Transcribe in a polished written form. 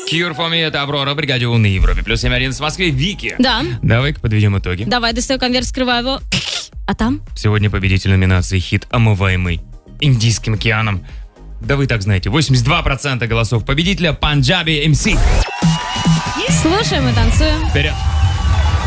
Cure for Me, это Аврора, бригаде У на Европе. Плюс 7-1 в Москве. Вики. Да. Давай-ка подведем итоги. Давай, достаю конверт, скрываю его. А там? Сегодня победитель номинации «Хит, омываемый Индийским океаном». Да вы так знаете, 82% голосов победителя Punjabi MC. Слушаем и танцуем. Вперед!